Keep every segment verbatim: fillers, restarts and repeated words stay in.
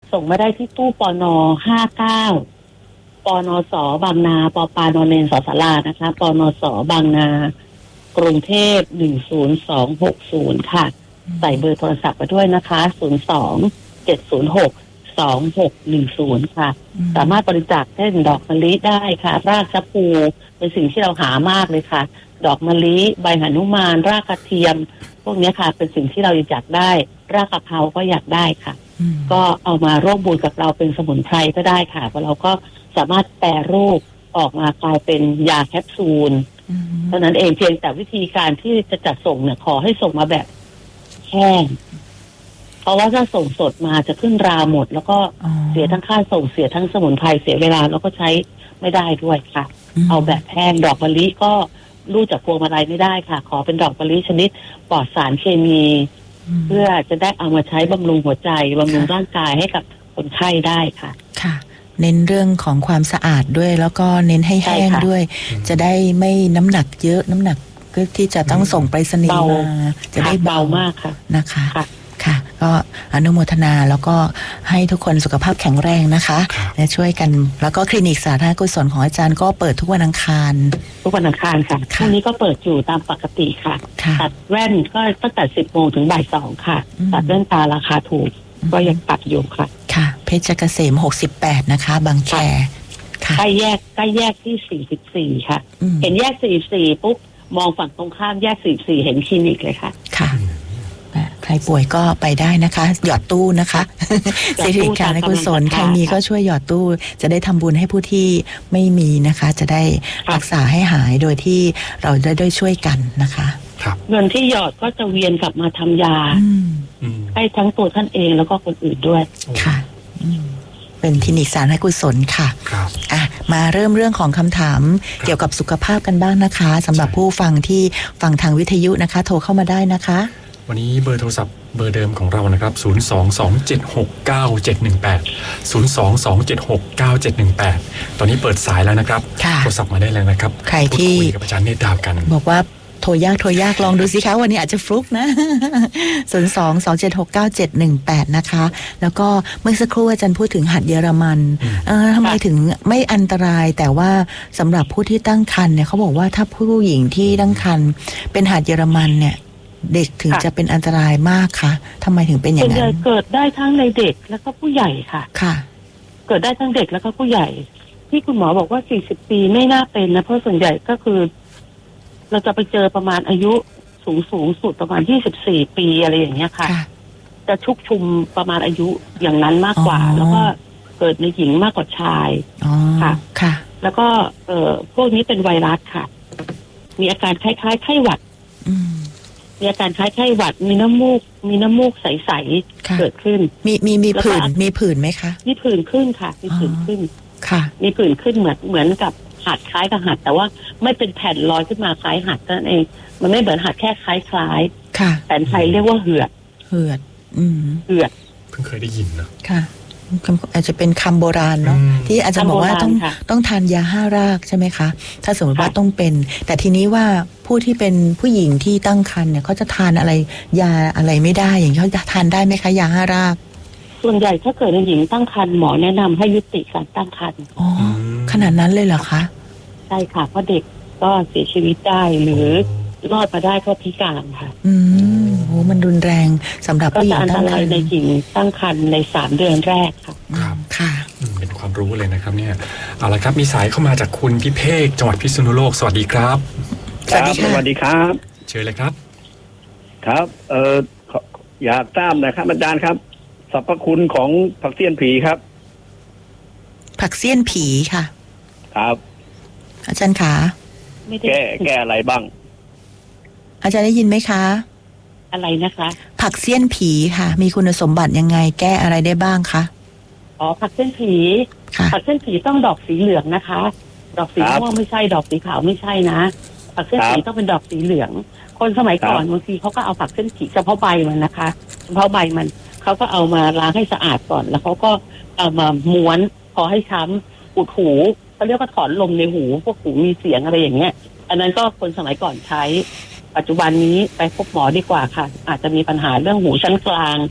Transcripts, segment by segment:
ส่งมาได้ที่ตู้ปนห้าเก้าปนสบางนาปปานเนนสศรานะคะปนสบางนากรุงเทพหนึ่งศูนย์สองหกศูนย์ค่ะใส่เบอร์โทรศัพท์ไปด้วยนะคะศูนย์สองเจ็ดศูนย์หกสองหกหนึ่งศูนย์ค่ะสามารถบริจาคเช่นดอกมะลิได้ค่ะรากชะพูเป็นสิ่งที่เราหามากเลยค่ะดอกมะลิใบหนุมานรากกระเทียมพวกนี้ค่ะเป็นสิ่งที่เราอยากได้รากกะเพราก็อยากได้ค่ะก็เอามาร่วมบุญกับเราเป็นสมุนไพรก็ได้ค่ะเพราะเราก็สามารถแปรรูปออกมากลายเป็นยาแคปซูลเท่านั้นเองเพียงแต่วิธีการที่จะจัดส่งเนี่ยขอให้ส่งมาแบบแห้งเพราะว่าถ้าส่งสดมาจะขึ้นราหมดแล้วก็เสียทั้งค่าส่งเสียทั้งสมุนไพรเสียเวลาแล้วก็ใช้ไม่ได้ด้วยค่ะเอาแบบแห้งดอกมะลิก็รูดจากพวงมาลัยไม่ได้ค่ะขอเป็นดอกมะลิชนิดปลอดสารเคมีเพื่อจะได้เอามาใช้บำรุงหัวใจบำรุงร่างกายให้กับคนไข้ได้ค่ะค่ะเน้นเรื่องของความสะอาดด้วยแล้วก็เน้นให้แห้งด้วยจะได้ไม่น้ำหนักเยอะน้ำหนักที่จะต้องส่งไปรษณีย์มาจะได้เบามากค่ะนะคะค่ะก็อนุโมทนาแล้วก็ให้ทุกคนสุขภาพแข็งแรงนะคะและช่วยกันแล้วก็คลินิกสาธารณกุศลของอาจารย์ก็เปิดทุกวันอังคารทุกวันอังคารค่ะพรุ่งนี้ก็เปิดอยู่ตามปกติค่ะตัดแว่นก็ตั้งแต่สิบโมงถึงบ่ายสองค่ะตัดแว่นตาราคาถูกก็ยังตัดอยู่ค่ะค่ะเพชรเกษมหกสิบแปดนะคะบางแคใกล้แยกใกล้แยกที่สี่สิบสี่ค่ะเห็นแยกสี่สิบสี่ปุ๊บมองฝั่งตรงข้ามแยกสี่สิบสี่เห็นคลินิกเลยค่ะค่ะใครป่วยก็ไปได้นะคะหยอดตู้นะคะสิริการกุศลใครมีก็ช่วยหยอดตู้จะได้ทำบุญให้ผู้ที่ไม่มีนะคะจะได้รักษาให้หายโดยที่เราได้ด้วยช่วยกันนะคะเงินที่หยอดก็จะเวียนกลับมาทำยาให้ทั้งตัวท่านเองแล้วก็คนอื่นด้วยค่ะเป็นคลินิกสาธารณกุศลค่ะอ่ะมาเริ่มเรื่องของคำถามเกี่ยวกับสุขภาพกันบ้างนะคะสำหรับผู้ฟังที่ฟังทางวิทยุนะคะโทรเข้ามาได้นะคะวันนี้เบอร์โทรศัพท์เบอร์เดิมของเรานะครับศูนย์ สอง สอง เจ็ด หก เก้า เจ็ด หนึ่ง แปด ศูนย์ สอง สอง เจ็ด หก เก้า เจ็ด หนึ่ง แปดตอนนี้เปิดสายแล้วนะครับโทรศัพท์มาได้เลยนะครับใครที่คุยกับอาจารย์เนตรดาวกันบอกว่าโทรยากโทรยากลองดูสิคะวันนี้อาจจะฟลุกนะ ศูนย์ สอง สอง เจ็ด หก เก้า เจ็ด หนึ่ง แปดนะคะแล้วก็เมื่อสักครู่อาจารย์พูดถึงหัดเยอรมันเออทำไมถึงไม่อันตรายแต่ว่าสำหรับผู้ที่ตั้งครรภ์เนี่ยเขาบอกว่าถ้าผู้หญิงที่ตั้งครรภ์เป็นหัดเยอรมันเนี่ยเด็กถึงจะเป็นอันตรายมากคะทำไมถึงเป็นอย่างนั้นเกิดได้ทั้งในเด็กแล้วก็ผู้ใหญ่ค่ะค่ะเกิดได้ทั้งเด็กแล้วก็ผู้ใหญ่ที่คุณหมอบอกว่าสี่สิบปีไม่น่าเป็นนะเพราะส่วนใหญ่ก็คือเราจะไปเจอประมาณอายุสูงสูงสุดประมาณยี่สิบสี่ปีอะไรอย่างเงี้ยค่ะจะชุกชุมประมาณอายุอย่างนั้นมากกว่าแล้วก็เกิดในหญิงมากกว่าชายค่ะค่ะแล้วก็เอ่อพวกนี้เป็นไวรัสค่ะมีอาการคล้ายๆไข้หวัดมีอาการคล้ายไข้หวัดมีน้ำมูกมีน้ำมูกใสๆเกิดขึ้นมีมีมีผื่นมีผื่นไหมคะมีผื่นขึ้นค่ะมีผื่นขึ้นค่ะมีผื่นขึ้นเหมือนเหมือนกับหัดคล้ายกับหัดแต่ว่าไม่เป็นแผ่นลอยขึ้นมาคล้ายหัดนั่นเองมันไม่เหมือนหัดแค่คล้ายคล้ายค่ะแต่ไทยเรียกว่าเหือดเหือดอืมเหือดเพิ่งเคยได้ยินนะค่ะอาจจะเป็นคำโบราณเนาะที่อาจารย์บอกว่าต้องต้องทานยาห้ารากใช่ไหมคะถ้าสมมติว่าต้องเป็นแต่ทีนี้ว่าผู้ที่เป็นผู้หญิงที่ตั้งครรภ์เนี่ยเขาจะทานอะไรยาอะไรไม่ได้อย่างเขาจะทานได้ไหมคะยาห้ารากส่วนใหญ่ถ้าเกิดในหญิงตั้งครรภ์หมอแนะนำให้ยุติการตั้งครรภ์อ๋อขนาดนั้นเลยเหรอคะใช่ค่ะเพราะเด็กก็เสียชีวิตได้หรือรอดมาได้ก็พิการค่ะอืมโหมันรุนแรงสำหรับผู้หญิงตั้งครรภ์ในหญิงตั้งครรภ์ในสามเดือนแรกค่ะครับค่ะเป็นความรู้เลยนะครับเนี่ยเอาละครับมีสายเข้ามาจากคุณพิเภกจังหวัดพิษณุโลกสวัสดีครับสวัสดีครับสวัสดีครับเชิญเลยครับครับเอ่ออยากทราบนะครับอาจารย์ครับสรรพคุณของผักเสี้ยนผีครับผักเสี้ยนผีค่ะครับอาจารย์ขาแก้แก้อะไรบ้างอาจารย์ได้ยินไหมคะอะไรนะคะผักเสี้ยนผีค่ะมีคุณสมบัติยังไงแก้อะไรได้บ้างคะอ๋อผักเสี้ยนผีผักเสี้ยนผีต้องดอกสีเหลืองนะคะดอกสีม่วงไม่ใช่ดอกสีขาวไม่ใช่นะผักเสี้ยนผีต้องเป็นดอกสีเหลืองคนสมัยก่อนบางทีเขาก็เอาผักเสี้ยนผีเฉพาะใบมันนะคะเฉพาะใบมันเขาก็เอามาล้างให้สะอาดก่อนแล้วเขาก็เอามาม้วนพอให้ช้ำอุดหูเขาเรียกว่าถอนลมในหูพวกหูมีเสียงอะไรอย่างเงี้ยอันนั้นก็คนสมัยก่อนใช้ปัจจุบันนี้ไปพบหมอดีกว่าค่ะอาจจะมีปัญหาเรื่องหูชั้นกลางหู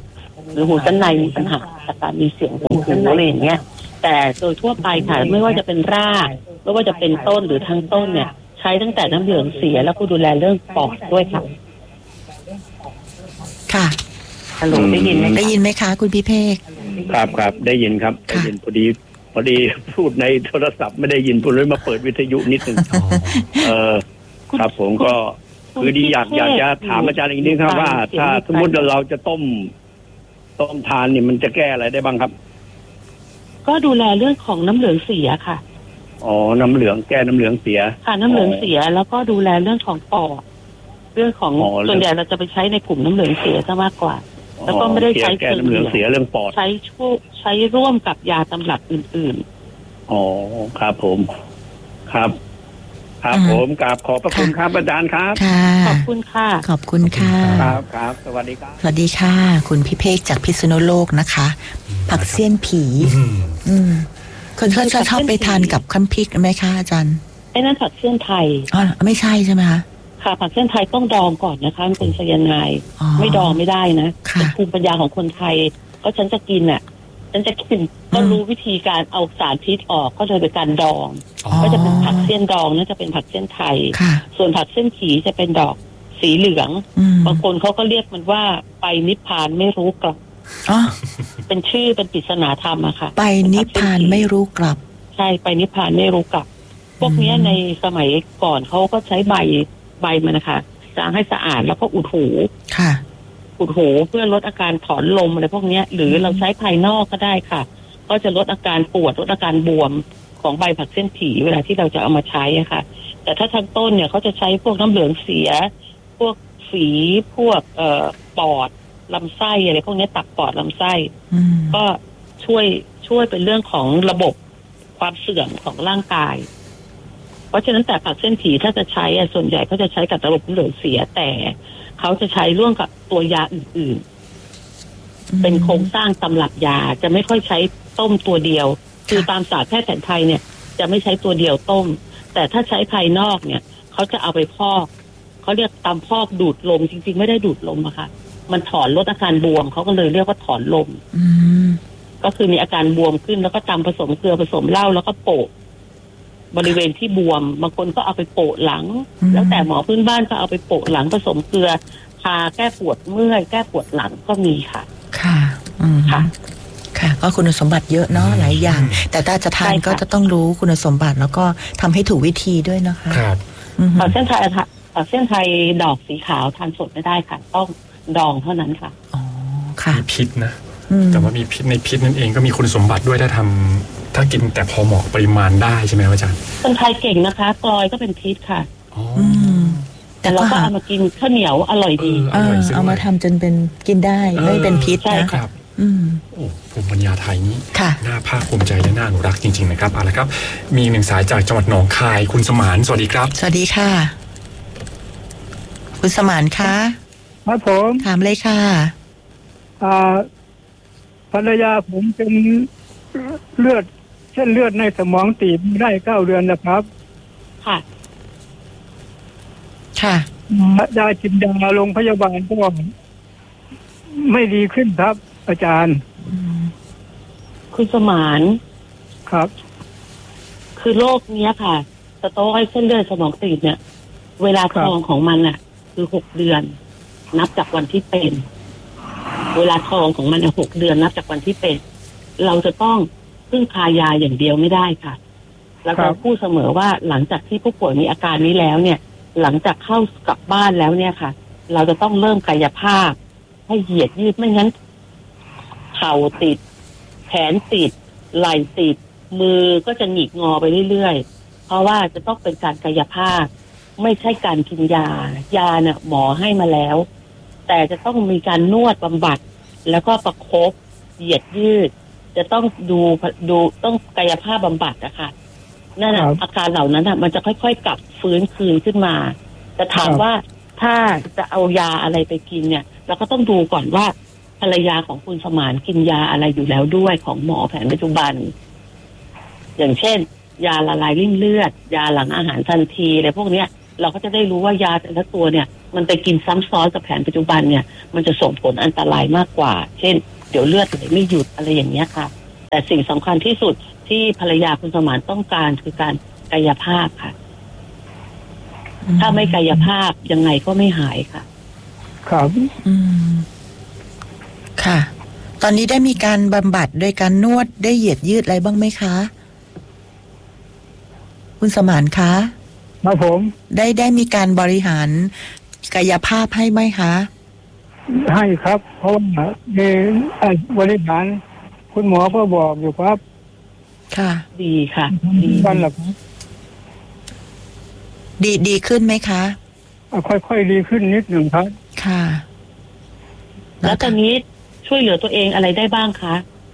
หรือหูชั้นในมีปัญหาจากการมีเสียงหูอะไรอย่างเงี้ยแต่โดยทั่วไปค่ะไม่ว่าจะเป็นรากไม่ว่าจะเป็นต้นหรือทั้งต้นเนี่ยใช้ตั้งแต่น้ำเหลืองเสียแล้วก็ดูแลเรื่องปอดด้วยค่ะค่ะฮัลโหลได้ยินไหมได้ยินไหมคะคุณพี่เพกครับครับได้ยินครับได้ยินพอดีพอดีพูดในโทรศัพท์ไม่ได้ยินพูดเลยมาเปิดวิทยุนิดนึงเออครับผมก็คือดีอยากอยากจะถามอาจารย์อีกนิดครับว่าถ้าสมมติเราจะต้มต้มทานนี่มันจะแก้อะไรได้บ้างครับก็ดูแลเรื่องของน้ำเหลืองเสียค่ะอ๋อน้ำเหลืองแก้น้ำเหลืองเสียค่ะน้ำเหลืองเสียแล้วก็ดูแลเรื่องของปอดเรื่องของส่วนใหญ่เราจะไปใช้ในกลุ่มน้ำเหลืองเสียซะมากกว่าแล้วก็ไม่ได้ใช้แก้น้ำเหลืองเสียเรื่องปอดใช้ช่วยใช้ร่วมกับยาตำรับอื่นๆอ๋อครับผมครับครับผมกราบขอบพระคุณครับอาจารย์ครับขอบคุณค่ะขอบคุณค่ะครับครับสวัสดีครับสวัสดีค่ะคุณพี่เพกจากพิษณุโลกนะคะผักเสี้ยนผีอืมคนเขาจะชอบไปทานกับน้ำพริกไหมคะอาจารย์ไอ้นั่นผักเสี้ยนไทยอ๋อไม่ใช่ใช่ไหมคะค่ะผักเสี้ยนไทยต้องดองก่อนนะคะมันเป็นไซยาไนด์ไม่ดองไม่ได้นะเป็นภูมิปัญญาของคนไทยก็ฉันจะกินอ่ะฉันจะกินก็รู้วิธีการเอาสารพิษออกก็โดยเป็นการดองก็จะเป็นผักเสี้ยนดองนั่นจะเป็นผักเสี้ยนไทยส่วนผักเสี้ยนผีจะเป็นดอกสีเหลืองบางคนเขาก็เรียกมันว่าไปนิพพานไม่รู้กลับเป็นชื่อเป็นปริศนาธรรมอะค่ะไปนิพพานไม่รู้กลับใช่ไปนิพพานไม่รู้กลับพวกนี้ในสมัยก่อนเขาก็ใช้ใบใบมันนะคะล้างให้สะอาดแล้วก็อุดหูค่ะอุดหูเพื่อลดอาการถอนลมอะไรพวกนี้หรือเราใช้ภายนอกก็ได้ค่ะก็จะลดอาการปวดลดอาการบวมของใบผักเสี้ยนผีเวลาที่เราจะเอามาใช้อะค่ะแต่ถ้าทางต้นเนี่ยเขาจะใช้พวกน้ำเหลืองเสียพวกฝีพวกเอ่อปอดลำไส้อะไรพวกนี้ตับปอดลำไส้ก็ช่วยช่วยเป็นเรื่องของระบบความเสื่อมของร่างกายเพราะฉะนั้นแต่ผักเส้นผีถ้าจะใช้ส่วนใหญ่เขาจะใช้กับระบบน้ำเหลืองเสียแต่เขาจะใช้ร่วมกับตัวยาอื่นๆเป็นโครงสร้างตำรับยาจะไม่ค่อยใช้ต้มตัวเดียวคือตามศาสตร์แพทย์แผนไทยเนี่ยจะไม่ใช้ตัวเดียวต้มแต่ถ้าใช้ภายนอกเนี่ยเขาจะเอาไปพอกเขาเรียกตำพอกดูดลมจริงๆไม่ได้ดูดลมอะค่ะมันถอนลดอาการบวมเขาก็เลยเรียกว่าถอนลมก็คือมีอาการบวมขึ้นแล้วก็ตำผสมเกลือผสมเหล้าแล้วก็โปะบริเวณที่บวมบางคนก็เอาไปโปะหลังแล้วแต่หมอพื้นบ้านก็เอาไปโปะหลังผสมเกลือทาแก้ปวดเมื่อยแก้ปวดหลังก็มีค่ะค่ะค่ะค่ะก็คุณสมบัติเยอะเนาะหลายอย่างแต่ถ้าจะทานก็จะต้องรู้คุณสมบัติแล้วก็ทำให้ถูกวิธีด้วยนะคะครับผักเส้นไทยผักเส้นไทยดอกสีขาวทานสดไม่ได้ค่ะต้องดองเท่านั้นค่ะอ๋อค่ะมีพิษนะแต่ว่ามีพิษในพิษนั่นเองก็มีคุณสมบัติด้วยถ้าทำถ้ากินแต่พอเหมาะปริมาณได้ใช่ไหมอาจารย์คนไทยเก่งนะคะกลอยก็เป็นพิษค่ะอ๋อแต่เราก็เอามากินข้าวเหนียวอร่อยดีเอามาทำจนเป็นกินได้ไม่เป็นพิษนะครับโอ้ภูมิปัญญาไทยนี้น่าภาคภูมิใจและน่าอนุรักษ์จริงๆนะครับเอาละครับมีหนึ่งสายจากจังหวัดหนองคายคุณสมานสวัสดีครับสวัสดีค่ะคุณสมานคะครับผมถามเลยค่ะอ่าภรรยาผมเป็นเลือดเส้นเลือดในสมองตีบได้เก้าเดือนแล้วครับค่ะค่ะได้กินยาโรงพยาบาลก็ไม่ดีขึ้นครับอาจารย์คุณสมานครับคือโรคนี้ค่ะสโตรกไอ้เส้นเลือดสมองตีบเนี่ยเวลาทองของมันอ่ะคือหกเดือนนับจากวันที่เป็นเวลาทองของมันหกเดือนนับจากวันที่เป็นเราจะต้องพึ่งพายาอย่างเดียวไม่ได้ค่ะแล้วเราพูดเสมอว่าหลังจากที่ผู้ป่วยมีอาการนี้แล้วเนี่ยหลังจากเข้ากลับบ้านแล้วเนี่ยค่ะเราจะต้องเริ่มกายภาพให้เหยียดยืดไม่งั้นเข่าติดแขนติดไหล่ติดมือก็จะหงิกงอไปเรื่อยๆเพราะว่าจะต้องเป็นการกายภาพไม่ใช่การกินยายาเนี่ยหมอให้มาแล้วแต่จะต้องมีการนวดบำบัดแล้วก็ประคบเหยียดยืดจะต้องดูดูต้องกายภาพบำบัดนะคะนั่นแหละอาการเหล่านั้นอ่ะมันจะค่อยๆกลับฟื้นคืนขึ้นมาจะถามว่าถ้าจะเอายาอะไรไปกินเนี่ยเราก็ต้องดูก่อนว่าภรรยาของคุณสมานกินยาอะไรอยู่แล้วด้วยของหมอแผนปัจจุบันอย่างเช่นยาละลายริ่มเลือดยาหลังอาหารทันทีอะไรพวกเนี้ยเราก็จะได้รู้ว่ายาแต่ละตัวเนี่ยมันไปกินซ้ำซ้อนกับแผนปัจจุบันเนี่ยมันจะส่งผลอันตรายมากกว่าเช่นเดี๋ยวเลือดไหลไม่หยุดอะไรอย่างเงี้ยค่ะแต่สิ่งสำคัญที่สุดที่ภรรยาคุณสมานต้องการคือการกายภาพค่ะถ้าไม่กายภาพยังไงก็ไม่หายค่ะครับอืมค่ะตอนนี้ได้มีการบำบัดโดยการนวดได้เหยียดยืดอะไรบ้างไหมคะคุณสมานคะครับผมได้ได้มีการบริหารกายภาพให้ไหมคะให้ครับเพราะว่าในบริหารคุณหมอก็บอกอยู่ครับค่ะดีค่ะดีกันหรอดีดีขึ้นไหมคะค่อยๆดีขึ้นนิดหนึ่งครับค่ะแล้วตอนนี้ช่วยเหลือตัวเองอะไรได้บ้างคะ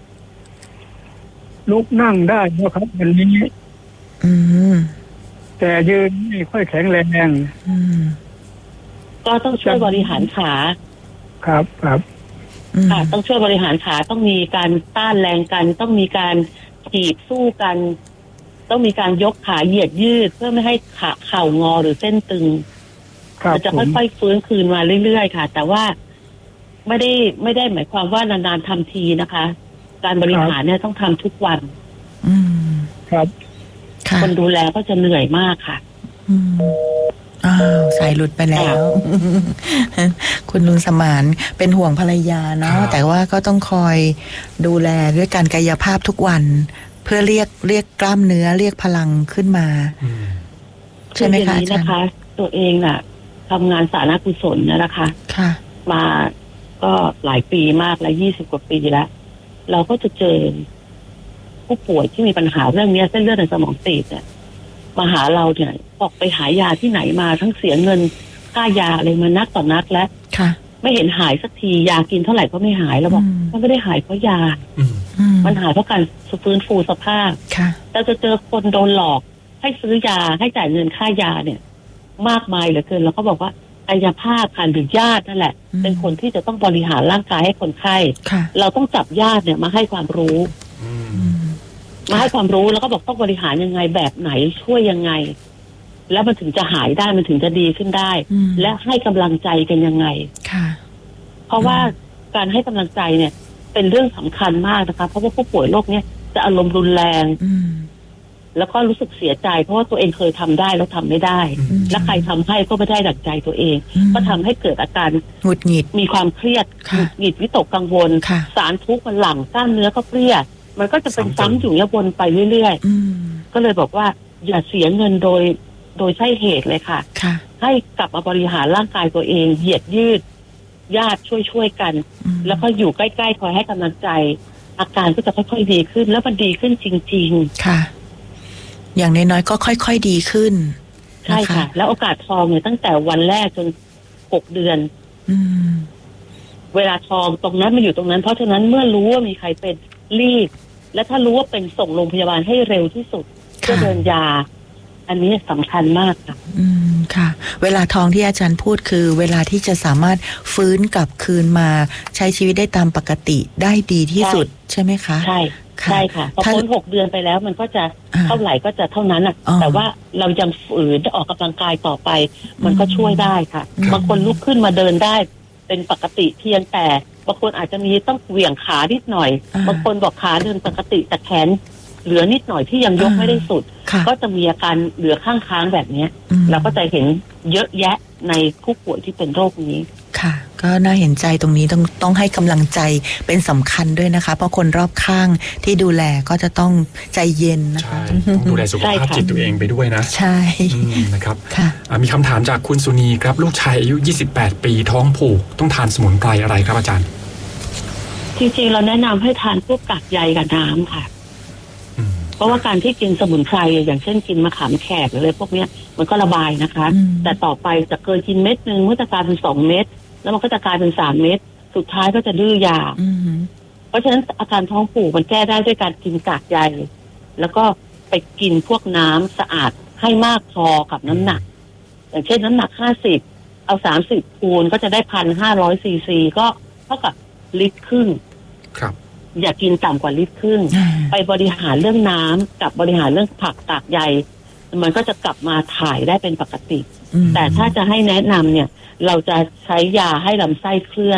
ลุกนั่งได้นะครับวันนี้อืมแต่ยืนไม่ค่อยแข็งแรงอืมก็ต้องช่วยบริหารขาครับครับค่ะต้องช่วยบริหารขาต้องมีการต้านแรงกันต้องมีการถีบสู้กันต้องมีการยกขาเหยียดยืดเพื่อไม่ให้ขาเข่างอหรือเส้นตึงมันจะค่อยๆฟื้นคืนมาเรื่อยๆค่ะแต่ว่าไม่ได้ไม่ได้หมายความว่านานๆทำทีนะคะการบริหารเนี่ยต้องทำทุกวันอืมครับคนดูแลก็จะเหนื่อยมากค่ะอืมอ้าวสายหลุดไปแล้วคุณลุงสมานเป็นห่วงภรรยาเนาะแต่ว่าก็ต้องคอยดูแลด้วยการกายภาพทุกวันเพื่อเรียกเรียกกล้ามเนื้อเรียกพลังขึ้นมาใช่ไหมคะอาจารย์นะคะตัวเองน่ะทำงานสาธารณกุศลนะคะค่ะมาก็หลายปีมากแล้วยี่สิบกว่าปีแล้วเราก็จะเจอผู้ป่วยที่มีปัญหาเรื่องนี้เส้นเลือดในสมองตีบเนี่ยมาหาเราเนี่ยออกไปหายาที่ไหนมาทั้งเสียเงินค่ายาอะไรมานักต่อนักแล้วไม่เห็นหายสักทียากินเท่าไหร่ก็ไม่หายแล้วบอกมันไม่ได้หายเพราะยามันหายเพราะการฟื้นฟูสภาพเราจะเจอคนโดนหลอกให้ซื้อยาให้จ่ายเงินค่ายาเนี่ยมากมายเหลือเกินแล้วก็บอกว่ากายภาพผ่านหรือญาตินั่นแหละเป็นคนที่จะต้องบริหารร่างกายให้คนไข้เราต้องจับญาติเนี่ยมาให้ความรู้มาให้ความรู้แล้วก็บอกต้องบริหารยังไงแบบไหนช่วยยังไงแล้วมันถึงจะหายได้มันถึงจะดีขึ้นได้และให้กำลังใจกันยังไงเพราะว่าการให้กำลังใจเนี่ยเป็นเรื่องสำคัญมากนะคะเพราะว่าผู้ป่วยโรคนี้จะอารมณ์รุนแรงแล้วก็รู้สึกเสียใจเพราะว่าตัวเองเคยทำได้แล้วทำไม่ได้และใครทำให้ก็ไม่ได้ดั่งใจตัวเองก็ทำให้เกิดอาการหงุดหงิดมีความเครียดหงุดหงิดวิตกกังวลสารทุกข์มันหลั่งกล้ามเนื้อก็เครียดมันก็จะเป็นซ้ำอยู่เนี่ยวนไปเรื่อยๆก็เลยบอกว่าอย่าเสียเงินโดยโดยใช่เหตุเลยค่ะให้กลับมาบริหารร่างกายตัวเองเหยียดยืดญาติช่วยๆกันแล้วก็อยู่ใกล้ๆคอยให้กำลังใจอาการก็จะค่อยๆดีขึ้นแล้วมันดีขึ้นจริงๆค่ะอย่างน้อยๆก็ค่อยๆดีขึ้นใช่ค่ะแล้วโอกาสทองเนี่ยตั้งแต่วันแรกจนหกเดือนเวลาทองตรงนั้นมันอยู่ตรงนั้นเพราะฉะนั้นเมื่อรู้ว่ามีใครเป็นรีบและถ้ารู้ว่าเป็นส่งโรงพยาบาลให้เร็วที่สุดเพื่อเดินยาอันนี้สำคัญมากค่ะอืมค่ะเวลาทองที่อาจารย์พูดคือเวลาที่จะสามารถฟื้นกลับคืนมาใช้ชีวิตได้ตามปกติได้ดีที่สุดใช่ไหมคะใช่ใช่ค่ะพอพ้นหกเดือนไปแล้วมันก็จะเท่าไหร่ก็จะเท่านั้นอ่ะแต่ว่าเรายังฝืนออกกำลังกายต่อไปมันก็ช่วยได้ค่ะบางคนลุกขึ้นมาเดินได้เป็นปกติเพียงแต่บางคนอาจจะมีต้องเหวี่ยงขานิดหน่อยบางคนบอกขาเดินปกติแต่แขนเหลือนิดหน่อยที่ยังยกไม่ได้สุดก็จะมีอาการเหลือข้างค้างแบบนี้เราก็จะเห็นเยอะแยะในผู้ป่วยที่เป็นโรคนี้ค่ะก็น่าเห็นใจตรงนี้ต้องต้องให้กำลังใจเป็นสำคัญด้วยนะคะเพราะคนรอบข้างที่ดูแลก็จะต้องใจเย็นนะคะต้องดูแลสุขภาพจิตตัวเองไปด้วยนะใช่นะครับมีคำถามจากคุณสุนีครับลูกชายอายุยี่สิบแปดปีท้องผูกต้องทานสมุนไพรอะไรครับอาจารย์จริงๆเราแนะนำให้ทานพวกกากใยกับน้ำค่ะเพราะว่าการที่กินสมุนไพรอย่างเช่นกินมะขามแขกหรืออะไรพวกนี้มันก็ระบายนะคะแต่ต่อไปจะเกินกินเม็ดนึงมันจะกลายเป็นสองเม็ดแล้วมันก็จะกลายเป็นสามเม็ดสุดท้ายก็จะดื้อยาเพราะฉะนั้นอาการท้องผูกมันแก้ได้ด้วยการกินกากใยแล้วก็ไปกินพวกน้ำสะอาดให้มากพอกับน้ำหนักอย่างเช่นน้ำหนักห้าสิบเอาสามสิบคูณก็จะได้พันห้าร้อยซีซีก็เท่ากับลิตรครึ่งครับอย่ากินต่ำกว่าลิตรครึ่งไปบริหารเรื่องน้ำกับบริหารเรื่องผักกากใยมันก็จะกลับมาถ่ายได้เป็นปกติแต่ถ้าจะให้แนะนำเนี่ยเราจะใช้ยาให้ลำไส้เคลื่อน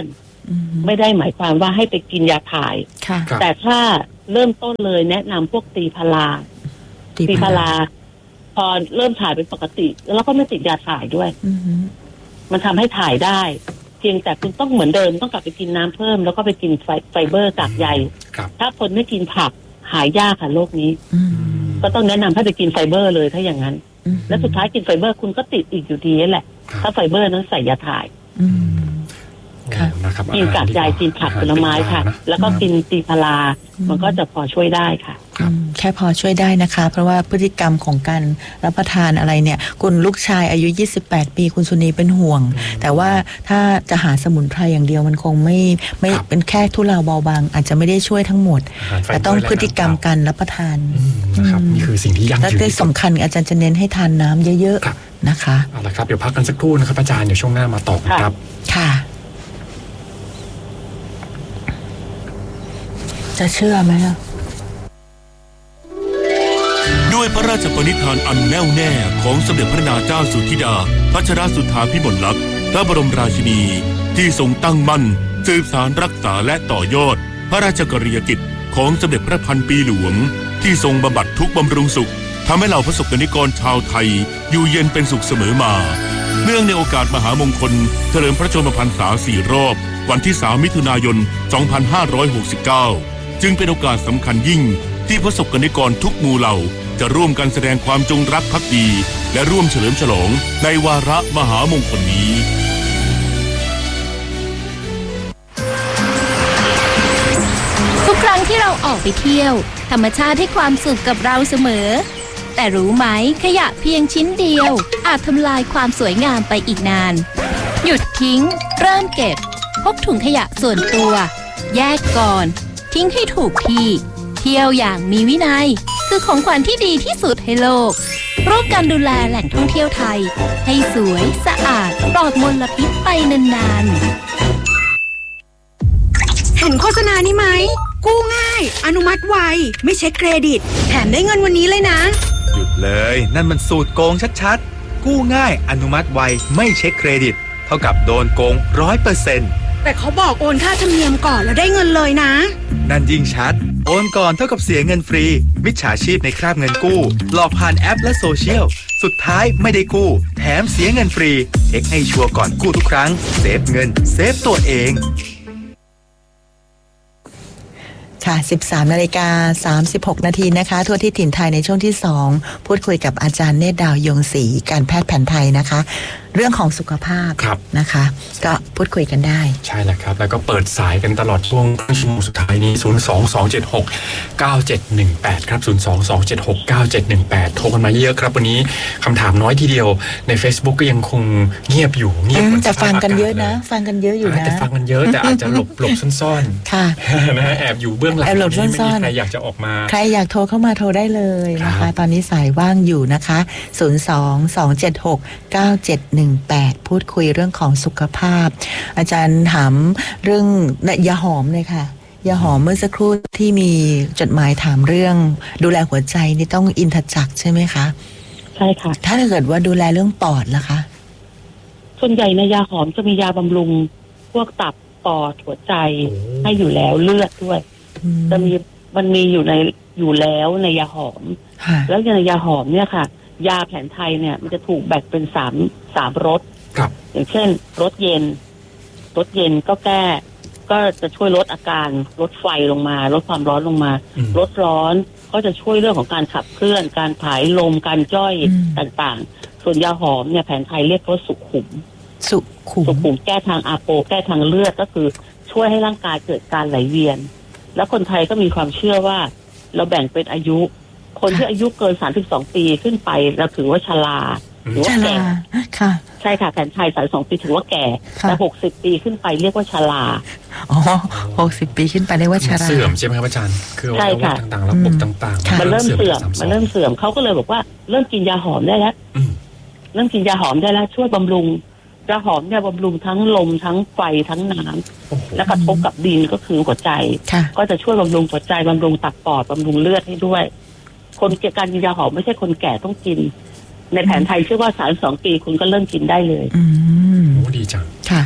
ไม่ได้หมายความว่าให้ไปกินยาถ่ายแต่ถ้าเริ่มต้นเลยแนะนำพวกตีพาราตีพาราพอเริ่มถ่ายเป็นปกติแล้วก็ไม่ติดยาถ่ายด้วยมันทำให้ถ่ายได้เพียงแต่คุณต้องเหมือนเดิมต้องกลับไปกินน้ำเพิ่มแล้วก็ไปกินไฟเบอร์กากใยถ้าคนไม่กินผักหายยากค่ะโรคนี้ก็ต้องแนะนำให้ไปกินไฟเบอร์เลยถ้าอย่างนั้นแล้วสุดท้ายกินไฟเบอร์คุณก็ติดอีกอยู่ดีแหละถ้าไฟเบอร์นั้นใส่ยาถ่ายกินกากใยกินผักผลไม้ค่ะแล้วก็กินตีพารามันก็จะพอช่วยได้ค่ะแค่พอช่วยได้นะคะเพราะว่าพฤติกรรมของการรับประทานอะไรเนี่ยคุณลูกชายอายุยี่สิบแปดปีคุณสุนีเป็นห่วงแต่ว่าถ้าจะหาสมุนไพรอย่างเดียวมันคงไม่ไม่เป็นแค่ทุเลาเบาบางอาจจะไม่ได้ช่วยทั้งหมดแต่ต้องพฤติกรรมการรับประทานนะครับนี่คือสิ่งที่ยั่งยืนและที่สำคัญอาจารย์จะเน้นให้ทานน้ำเยอะๆนะคะเอาละครับเดี๋ยวพักกันสักครู่นะครับอาจารย์เดี๋ยวช่วงหน้ามาต่อครับค่ะจะเชื่อไหมล่ะด้วยพระราชปณิธานอันแน่วแน่ของสมเด็จพระนางเจ้าสุธิดาพัชรสุธาภิมลลักษณ์พระบรมราชินีที่ทรงตั้งมั่นสืบสานรักษาและต่อยอดพระราชกรณียกิจของสมเด็จพระพันปีหลวงที่ทรงบำบัดทุกข์บำรุงสุขทำให้เหล่าประสบกนิกรชาวไทยอยู่เย็นเป็นสุขเสมอมาเนื่องในโอกาสมหามงคลเฉลิมพระชนมพรรษาสี่รอบวันที่สามมิถุนายนสองพันห้าร้อยหกสิบเก้าจึงเป็นโอกาสสำคัญยิ่งที่ประสบกนิกรทุกหมู่เหล่าจะร่วมกันแสดงความจงรักภักดีและร่วมเฉลิมฉลองในวาระมหามงคลนี้ทุกครั้งที่เราออกไปเที่ยวธรรมชาติให้ความสุขกับเราเสมอแต่รู้ไหมขยะเพียงชิ้นเดียวอาจทำลายความสวยงามไปอีกนานหยุดทิ้งเริ่มเก็บพกถุงขยะส่วนตัวแยกก่อนทิ้งให้ถูกที่เที่ยวอย่างมีวินัยคือของขวัญที่ดีที่สุดให้โลกร่วมกันดูแลแหล่งท่องเที่ยวไทยให้สวยสะอาดปลอดมลพิษไปนานๆเห็นโฆษณานี้ไหมกู้ง่ายอนุมัติไวไม่เช็คเครดิตแถมได้เงินวันนี้เลยนะหยุดเลยนั่นมันสูตรโกงชัดๆกู้ง่ายอนุมัติไวไม่เช็คเครดิตเท่ากับโดนโกง ร้อยเปอร์เซ็นต์แต่เขาบอกโอนค่าธรรมเนียมก่อนแล้วได้เงินเลยนะนั่นยิ่งชัดโอนก่อนเท่ากับเสียเงินฟรีมิจฉาชีพในคราบเงินกู้หลอกผ่านแอปและโซเชียลสุดท้ายไม่ได้กู้แถมเสียเงินฟรีเช็คให้ชัวร์ก่อนกู้ทุกครั้งเซฟเงินเซฟตัวเองค่ะ สิบสามนาฬิกาสามสิบหกนาทีนะคะทั่วที่ถิ่นไทยในช่วงที่สองพูดคุยกับอาจารย์เนตรดาวยงศรีการแพทย์แผนไทยนะคะเรื่องของสุขภาพนะคะก็พูดคุยกันได้ใช่แล้วครับแล้วก็เปิดสายกันตลอดช่วงครึ่งชั่วโมงสุดท้ายนี้ศูนย์ สอง สอง เจ็ด หก เก้า เจ็ด หนึ่ง แปดครับศูนย์ สอง สอง เจ็ด หก เก้า เจ็ด หนึ่ง แปดโทรกันมาเยอะครับวันนี้คำถามน้อยทีเดียวใน Facebook ก็ยังคงเงียบอยู่เงียบแต่ฟังกันเยอะนะฟังกันเยอะอยู่นะแต่ฟังกันเยอะแต่อาจจะหลบหลบซ่อนๆค่ะนะแอบอยู่เบื้องหลังไม่มีใครอยากจะออกมาใครอยากโทรเข้ามาโทรได้เลยนะคะตอนนี้สายว่างอยู่นะคะศูนย์ สอง สอง เจ็ด หก เก้า เจ็ด หนึ่ง แปดพูดคุยเรื่องของสุขภาพอาจารย์ถามเรื่องยาหอมเลยค่ะยาหอมเมื่อสักครู่ที่มีจดหมายถามเรื่องดูแลหัวใจนี่ต้องอินทจักรใช่ไหมคะใช่ค่ะถ้าเกิดว่าดูแลเรื่องปอดล่ะคะส่วนใหญ่ในยาหอมจะมียาบำรุงพวกตับปอดหัวใจให้อยู่แล้วเลือดด้วยจะมีมันมีอยู่ในอยู่แล้วในยาหอมแล้วในยาหอมเนี่ยค่ะยาแผนไทยเนี่ยมันจะถูกแบ่งเป็นสามสามรสอย่างเช่นรสเย็นรสเย็นก็แก้ก็จะช่วยลดอาการลดไฟลงมาลดความร้อนลงมาลดร้อนก็จะช่วยเรื่องของการขับเคลื่อนการผายลมการย่อยต่างๆส่วนยาหอมเนี่ยแผนไทยเรียกว่าสุขุมสุขุมสุขุมแก้ทางอาโปแก้ทางเลือดก็คือช่วยให้ร่างกายเกิดการไหลเวียนแล้วคนไทยก็มีความเชื่อว่าเราแบ่งเป็นอายุคนที่อายุเกินสามสิบสองปีขึ้นไปเราถือว่าชราถือว่าแก่ค่ะใช่ค่ะแผนไทยสามสิบสองปีถือว่าแก่แต่หกสิบปีขึ้นไปเรียกว่าชราอ๋อหกสิบปีขึ้นไปเรียกว่าชราเสื่อมใช่ไหมครับอาจารย์คือว่าต่างๆระบบต่างๆมันเริ่มเสื่อมมันเริ่มเสื่อมเขาก็เลยบอกว่าเริ่มกินยาหอมได้แล้วเริ่มกินยาหอมได้แล้วช่วยบำรุงยาหอมเนี่ยบำรุงทั้งลมทั้งไฟทั้งน้ำและกระทบกับดินก็คือหัวใจก็จะช่วยบำรุงหัวใจบำรุงตับปอดบำรุงเลือดให้ด้วยคนเกี่ยวกับการกินยาหอมไม่ใช่คนแก่ต้องกินในแผนไทยชื่อว่าสามสิบสองปีคุณก็เริ่มกินได้เลยอืมโอ้ดีจังค่ะค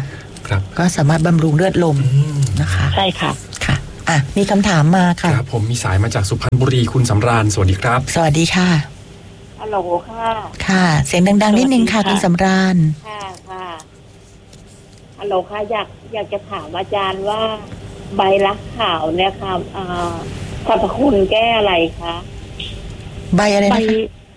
ครับก็สามารถบำรุงเลือดลมนะคะใช่ค่ะค่ะอ่ะมีคำถามมาค่ะครับผมมีสายมาจากสุพรรณบุรีคุณสำราญสวัสดีครับสวัสดีค่ะฮัลโหลค่ะค่ะเสียงดังๆนิดนึงค่ะคุณสำราญค่ะค่ะฮัลโหลค่ะอยากอยากจะถามอาจารย์ว่าใบลักขาวเนี่ยค่ะอ่าสรรพคุณแก้อะไรคะใบอะไรนะคะ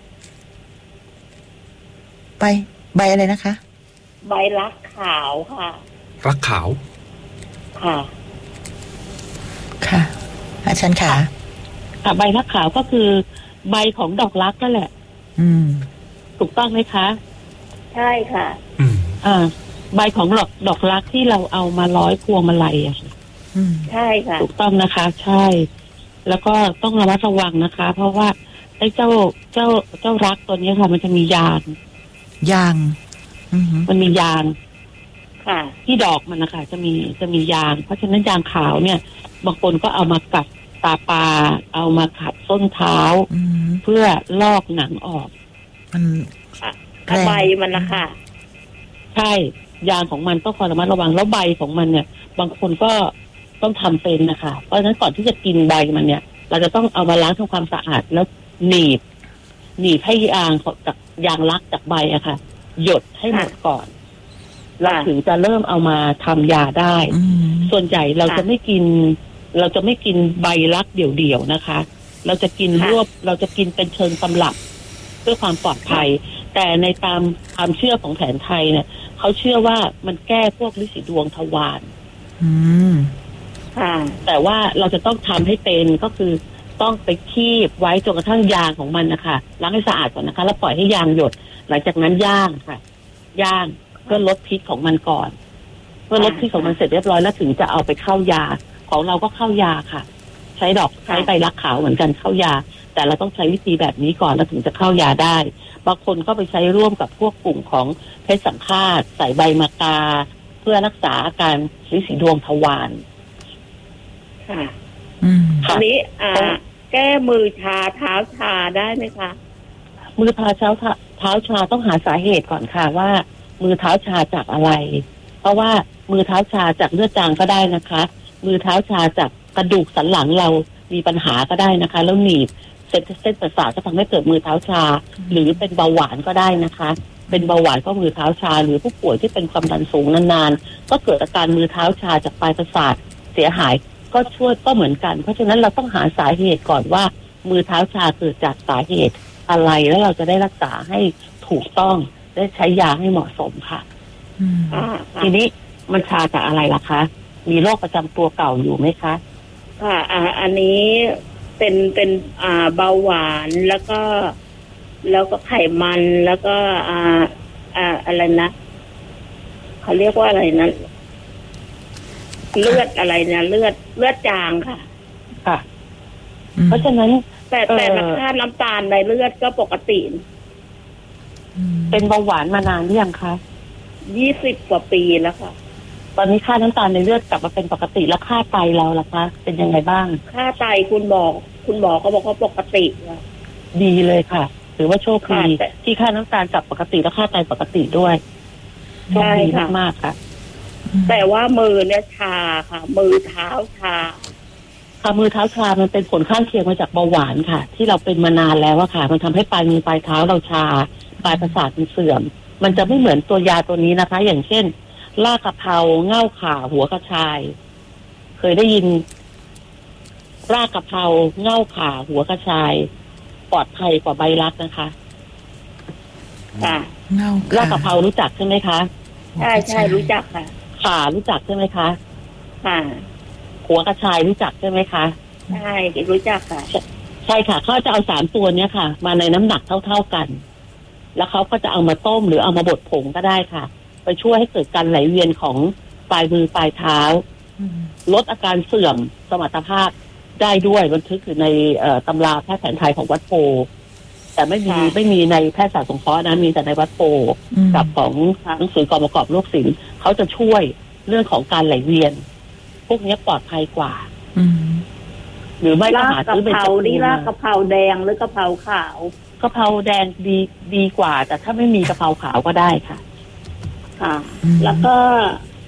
ใบใบอะไรนะคะใบลักขาวค่ะลักขาวค่ะค่ะอาจารย์ค่ะค่ะใบลักขาวก็คือใบของดอกลักนั่นแหละอืมถูกต้องไหมคะใช่ค่ะอืมอ่าใบของดอกดอกลักที่เราเอามาร้อยพวงมาลัยอะค่ะใช่ค่ะถูกต้องนะคะใช่แล้วก็ต้องระมัดระวังนะคะ เพราะว่าไอ้เจ้าเจ้าเจ้ารักตัวนี้ค่ะมันจะมียางยางมันมียางค่ะที่ดอกมันนะคะจะมีจะมียางเพราะฉะนั้นยางขาวเนี่ยบางคนก็เอามากัดตาปลาเอามาขัดส้นเท้าเพื่อลอกหนังออกมันใบมันนะคะใช่ยางของมันต้องคอยระมัดระวังแล้วใบของมันเนี่ยบางคนก็ต้องทำเป็นนะคะเพราะฉะนั้นก่อนที่จะกินใบมันเนี่ยเราจะต้องเอามาล้างทำความสะอาดแล้วหนีบหนีบให้ยางจากยางลักจากใบอะค่ะหยดให้หมดก่อนเราถึงจะเริ่มเอามาทำยาได้ส่วนใหญ่เราจะไม่กินเราจะไม่กินใบลักเดี่ยวๆนะคะเราจะกินรวบเราจะกินเป็นเชิงตำรับเพื่อความปลอดภัยแต่ในตามความเชื่อของแผนไทยเนี่ยเขาเชื่อว่ามันแก้พวกฤๅษีดวงทวารแต่ว่าเราจะต้องทำให้เป็นก็คือต้องไปคีบไว้จนกระทั่งยางของมันนะคะล้างให้สะอาดก่อนนะคะแล้วปล่อยให้ยางหยดหลังจากนั้นย่างค่ะย่างเพื่อลดพิษของมันก่อนเพื่อลดพิษของมันเสร็จเรียบร้อยแล้วถึงจะเอาไปเข้ายาของเราก็เข้ายาค่ะใช้ดอกใช้ใบลักขาวเหมือนกันเข้ายาแต่เราต้องใช้วิธีแบบนี้ก่อนแล้วถึงจะเข้ายาได้บางคนก็ไปใช้ร่วมกับพวกกลุ่มของเพชรสังฆาตใส่ใบมะกาเพื่อรักษาอาการฤๅษีดวงทวารค่ะอันนี้อ่าแก้มือชาเท้าชาได้ไหมคะมือเท้าเท้าเท้าชาต้องหาสาเหตุก่อนค่ะว่ามือเท้าชาจากอะไรเพราะว่ามือเท้าชาจากเลือดจางก็ได้นะคะมือเท้าชาจากกระดูกสันหลังเรามีปัญหาก็ได้นะคะแล้วหนีบเส้นเส้นประสาทก็ทำให้เกิดมือเท้าชาหรือเป็นเบาหวานก็ได้นะคะเป็นเบาหวานก็มือเท้าชาหรือผู้ป่วยที่เป็นความดันสูงนานๆก็เกิดอาการมือเท้าชาจากปลายประสาทเสียหายก็ช่วยก็เหมือนกันเพราะฉะนั้นเราต้องหาสาเหตุก่อนว่ามือเท้าชาเกิดจากสาเหตุอะไรแล้วเราจะได้รักษาให้ถูกต้องได้ใช้ยาให้เหมาะสมค่ะทีนี้มันชาจากอะไรล่ะคะมีโรคประจำตัวเก่าอยู่ไหมคะค่ะอ่าอันนี้เป็นเป็นอ่าเบาหวานแล้วก็แล้วก็ไขมันแล้วก็อ่าอ่าอะไรนะเขาเรียกว่าอะไรนะเลือดอะไรนะเลือดเลือดจางค่ะค่ะเพราะฉะนั้นแต่แต่ค่าน้ำตาลในเลือดก็ปกติเป็นเบาหวานมานานหรือยังคะยี่สิบกว่าปีแล้วค่ะตอนนี้ค่าน้ำตาลในเลือดกลับมาเป็นปกติแล้วค่าไตเราล่ะคะเป็นยังไงบ้างค่าไตคุณบอกคุณหมอเขาบอกว่าปกติดีเลยค่ะถือว่าโชคดีที่ค่าน้ำตาลกลับปกติและค่าไตปกติด้วยโชคดีมากๆค่ะแต่ว่ามือเนี่ยชาค่ะมือเท้าชาค่ะมือเท้าชามันเป็นผลข้างเคียงมาจากเบาหวานค่ะที่เราเป็นมานานแล้วอะค่ะมันทำให้ปลายมือปลายเท้าเราชาปลายประสาทมันเสื่อมมันจะไม่เหมือนตัวยาตัวนี้นะคะอย่างเช่นรากกะเพราเง่าข่าหัวกระชายเคยได้ยินรากกะเพราเง่าข่าหัวกระชายปลอดภัยกว่าใบลักนะคะค่ะรากกะเพรารู้จักใช่ไหมคะใช่ใช่รู้จักค่ะข่ารู้จักใช่ไหมคะค่ะหัวกระชายรู้จักใช่ไหมคะใช่รู้จักค่ะใช่ค่ะเขาจะเอาสามตัวเนี้ยค่ะมาในน้ำหนักเท่าๆกันแล้วเขาก็จะเอามาต้มหรือเอามาบดผงก็ได้ค่ะไปช่วยให้เกิดการไหลเวียนของปลายมือปลายเท้าลดอาการเสื่อมสมรรถภาพได้ด้วยบันทึกอยู่ในตำราแพทย์แผนไทยของวัดโพแต่ไม่มีไม่มีในแพทยศาสตร์สงเคราะห์นะมีแต่ในวัดโพกับของหนังสือกองประกอบโรคศิลป์เขาจะช่วยเรื่องของการไหลเวียนพวกนี้ปลอดภัยกว่าหรือไม่ก็หาซื้อเป็นกะเพรานี่รากกะเพราแดงหรือกะเพราขาวกะเพราแดงดีดีกว่าแต่ถ้าไม่มีกะเพราขาวก็ได้ค่ะค่ะแล้วก็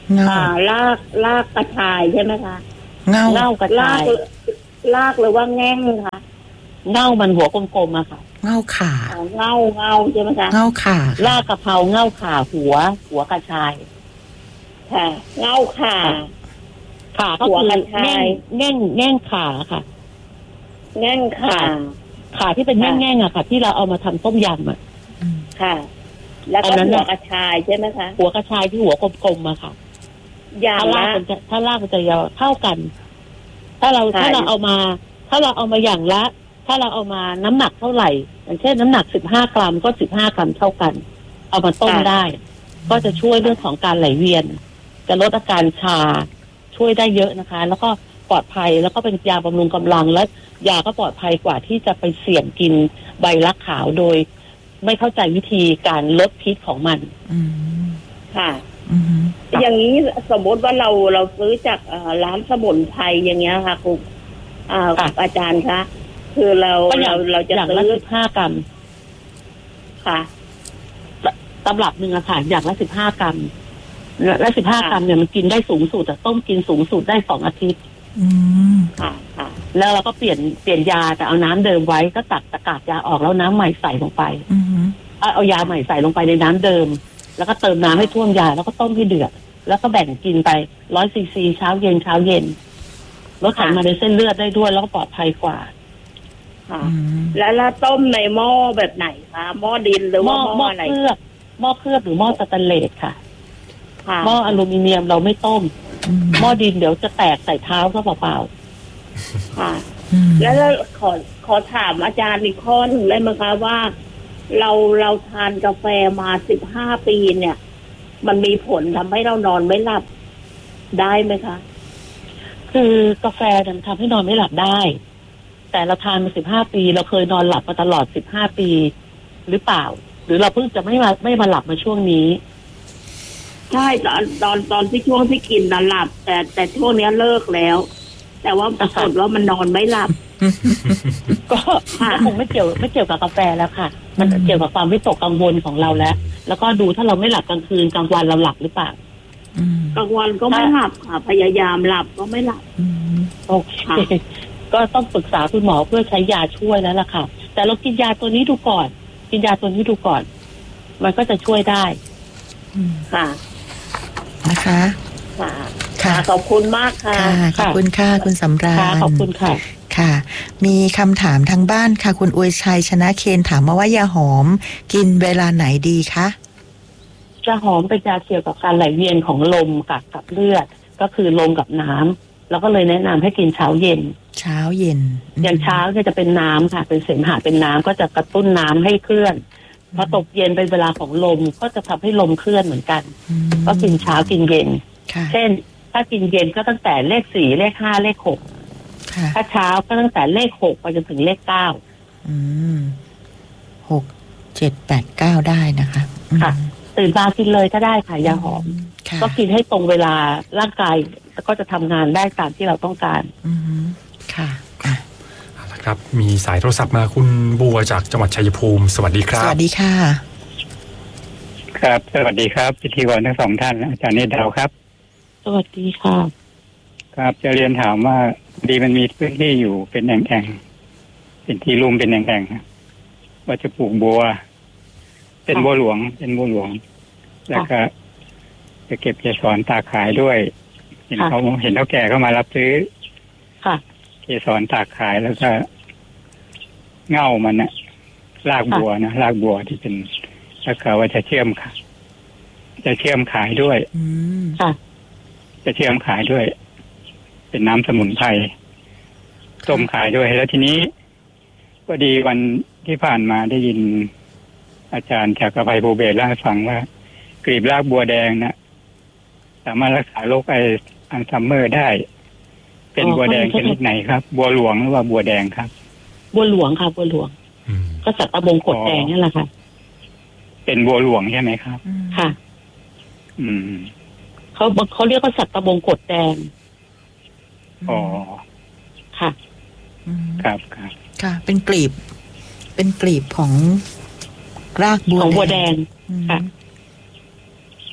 เงาอ่ารากรากกระชายใช่ไหมคะเงาเง่ากระราชาก ยรากหรือว่าแง่งคะเง่ามันหัวกลมๆอะค่ะเงาขาอ๋อเงาเงาใช่ไหมคะเงาขารากกะเพราเง่าข่าหัว หัวกระชายค่ะเงาค่ะขาก็หัวคือกระชายแง่งแง่งแง่งขาค่ะแง่งค่ะขาที่เป็นแง่งแง่งอะค่ะ ที่เราเอามาทำต้มยำอะค่ะ แล้วก็อันนั้นหัวน่ะกระชายใช่ไหมคะหัวกระชายที่หัวกลมๆอะค่ะอย่างถ้าลาละกมันจะถ้าลากมันจะยาวเท่ากัน ถ้าเราค่ะถ้าเราเอามา ถ้าเราเอามาอย่างละ ถ้าเราเอามาน้ำหนักเท่าไหร่อย่างเช่นน้ำหนักสิบห้ากรัมก็สิบห้ากรัมเท่ากัน เอามาต้มได้ ก็จะช่วยเรื่องของการไหลเวียน จะลดอาการชาช่วยได้เยอะนะคะ แล้วก็ปลอดภัยแล้วก็เป็นยาบำรุงกำลังและยาก็ปลอดภัยกว่าที่จะไปเสี่ยงกินใบลักขาวโดย ไม่เข้าใจวิธีการลดพิษของมันอืมค่ะอืมอย่างนี้สมมติว่าเราเราซื้อจากเอ่อร้านสมุนไพรอย่างเงี้ยค่ะครูอ่าค่ะอาจารย์คะคือเราก็อย่าเรางเราจะอย่างซื้ละอสิบห้ากรัมค่ะตำรับหนึ่งอะค่ะอย่างละสิบห้ากรัมและสิบห้ากรัมเนี่ยมันกินได้สูงสุดแต่ต้มกินสูงสุดได้สองอาทิตย์อืมค่ะค่ะแล้วเราก็เปลี่ยนเปลี่ยนยาแต่เอาน้ำเดิมไว้ก็ตักตะกาดยาออกแล้วน้ำใหม่ใส่ลงไปอืมเอาเอายาใหม่ใส่ลงไปในน้ำเดิม แล้วก็เติมน้ำให้ท่วมยาแล้วก็ต้มให้เดือดแล้วก็แบ่งกินไปร้อยซีซีเช้าเย็นเช้าเย็นลดไขมันในเส้นเลือดได้ด้วยแล้วก็ปลอดภัยกว่าค่ะอืมแล้วเราต้มในหม้อแบบไหนคะหม้อดินหรือหม้ว่าอหม้อหม้ออะไรเคลือบหม้อเคลือบหรือหม้อสแตนเลสค่ะค่ะหม้ออลูมิเนียมเราไม่ต้มอืมหม้อดินเดี๋ยวจะแตกใส่เท้าก็เปล่าค่ะอืมแล้วเราขอขอถามอาจารย์อีกข้อหนึ่งได้ไหมคะว่า เราเราทานกาแฟมาสิบห้าปีเนี่ย มันมีผลทำให้เรานอนไม่หลับได้ไหมคะๆคือกาแฟมันทำให้นอนไม่หลับได้ แต่เราทานมาสิบห้าปี เราเคยนอนหลับมาตลอดสิบห้าปี หรือเปล่า หรือเราเพิ่งจะไม่มาไม่มาหลับมาช่วงนี้ใช่ตอนตอนตอนที่ช่วงที่กินน่ะหลับ แต่แต่ช่วงเนี้ยเลิกแล้ว แต่ว่าปรากฏว่ามันนอนไม่หลับก็ค่ะก็คงไม่เกี่ยวไม่เกี่ยวกับกาแฟแล้วค่ะ มันเกี่ยวกับความวิตกกังวลของเราแล้ว แล้วก็ดูถ้าเราไม่หลับกลางคืนกลางวันเราหลับหรือเปล่าอืมกลางวันก็ไม่หลับค่ะ พยายามหลับก็ไม่หลับอืมโอเคค่ะก็ต้องปรึกษาคุณหมอเพื่อใช้ยาช่วยแล้วล่ะค่ะ แต่เรากินยาตัวนี้ดูก่อน กินยาตัวนี้ดูก่อน มันก็จะช่วยได้อืมค่ะนะคะค่ะค่ะขอบคุณมากค่ะค่ะ ขอบคุณค่ะ คุณสำราค่ะญขอบคุณค่ะค่ะ มีคำถามทางบ้านค่ะ คุณอวยชัยชนะเคนถามมาว่ายาหอมกินเวลาไหนดีคะจะหอมเป็นยาเกี่ยวกับการไหลเวียนของลมกับกับเลือด ก็คือลมกับน้ำแล้วก็เลยแนะนำให้กินเช้าเย็นเช้าเย็นอย่างเช้าเนี่ยจะเป็นน้ำค่ะ เป็นเสมหะเป็นน้ำก็จะกระตุ้นน้ำให้เคลื่อนพอตกเย็นเป็นเวลาของลมก็จะทำให้ลมเคลื่อนเหมือนกันอืมก็กินเช้ากินเย็นค่ะเช่น ถ้ากินเย็นก็ตั้งแต่เลขสี่เลขห้าเลขหกค่ะถ้าเช้าก็ตั้งแต่เลขหกไปจนถึงเลขเก้าอืมหกเจ็ดแปดเก้าได้นะคะอืมค่ะ ตื่นมากินเลยก็ได้ค่ะยาหอมค่ะก็กินให้ตรงเวลาร่างกายก็จะทำงานได้ตามที่เราต้องการอืมค่ะอ่ะเอาละครับ มีสายโทรศัพท์มาคุณบัวจากจังหวัดชัยภูมิ สวัสดีครัสบวัสดีค่ะครับ สวัสดีครับพิธีกรทั้งสองท่านอาจารย์นิดาวครับสวัสดีค่ะครับจะเรียนถามว่าดีมันมีพื้นที่อยู่เป็นแอ่งๆเป็นที่ลุ่มเป็นแอ่งๆครับว่าจะปลูกบัว เป็นบัวหลวง เป็นบัวหลวง แล้วก็จะเก็บเกสรตากขายด้วย เห็นค่ะเขาเห็นเท่าแก่เข้ามารับซื้อค่ะเกสรตากขายแล้วก็เง่ามันนะรากบัวนะรากบัวที่เป็นแล้วก็ว่าจะเชื่อมค่ะ จะเชื่อมขายด้วยอืมค่ะจะเชื่อมขายด้วย เป็นน้ำสมุนไพรต้มขายด้วยแล้วทีนี้ก็ดีวันที่ผ่านมาได้ยิน อาจารย์จากกระไพภูเบศเล่าให้ฟังว่ากลีบรากบัวแดงนะสามารถรักษาโรคไออัลไซเมอร์ได้ เป็นอ๋อบัวแดงก็ชเลยนิดไหนครับ บัวหลวงหรือว่าบัวแดงครับบัวหลวงค่ะบัวหลวงอืมก็สัตตะบงกดแดงนั่นแหละค่ะเป็นบัวหลวงใช่ไหมครับค่ะอืมเขาเขาเรียกว่าสัตตะบงกดแดงอ๋อค่ะอืมครับครับค่ะ เป็นกลีบ เป็นกลีบของรากบัวของบัวแดงอืมค่ะ